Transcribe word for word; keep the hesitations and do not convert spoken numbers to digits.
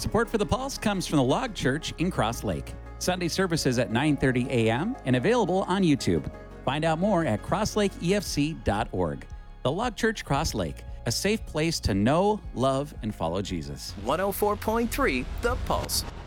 Support for The Pulse comes from the Log Church in Cross Lake. Sunday services at nine thirty a.m. and available on YouTube. Find out more at cross lake e f c dot org. The Log Church Cross Lake, a safe place to know, love, and follow Jesus. one oh four point three The Pulse.